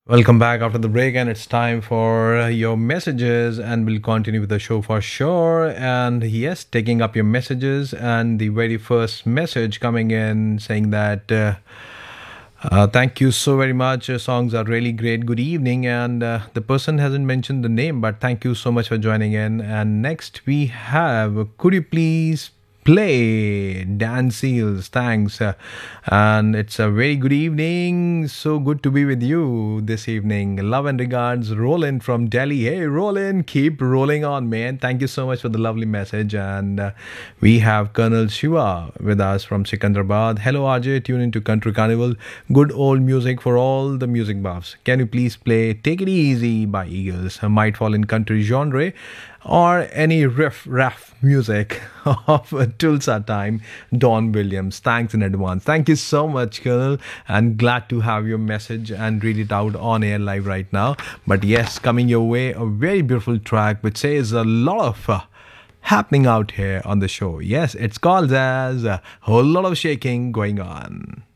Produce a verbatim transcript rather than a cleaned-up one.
Welcome back after the break, and it's time for uh, your messages, and we'll continue with the show for sure. And yes, taking up your messages, and the very first message coming in saying that uh, uh, thank you so very much. Your songs are really great. Good evening, and uh, the person hasn't mentioned the name, but thank you so much for joining in. And next we have, could you please play Dan Seals? Thanks. Uh, and it's a very good evening. So good to be with you this evening. Love and regards, Roland from Delhi. Hey, Roland, keep rolling on, man. Thank you so much for the lovely message. And uh, we have Colonel Shiva with us from Sikandrabad. Hello, R J. Tune into Country Carnival. Good old music for all the music buffs. Can you please play Take It Easy by Eagles? Might fall in country genre, or any riff raff music of Tulsa time, Don Williams. Thanks in advance. Thank you so much, Colonel, and glad to have your message and read it out on air live right now. But yes, coming your way, a very beautiful track which says a lot of uh, happening out here on the show. Yes, it's called as a whole lot of shaking going on.